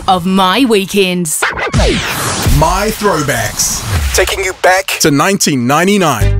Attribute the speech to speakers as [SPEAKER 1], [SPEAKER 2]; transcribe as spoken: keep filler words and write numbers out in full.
[SPEAKER 1] of my weekends.
[SPEAKER 2] My Throwbacks. Taking you back to nineteen ninety-nine.